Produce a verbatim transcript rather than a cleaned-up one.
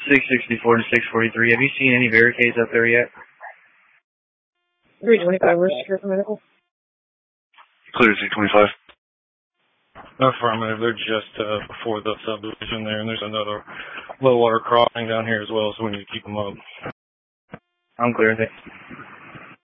six sixty-four to six forty-three. Have you seen any barricades up there yet? three twenty-five, we're secure for medical. Clear three twenty-five. Affirmative, they're just uh, before the subdivision there, and there's another low water crossing down here as well, so we need to keep them up. I'm clear, thanks.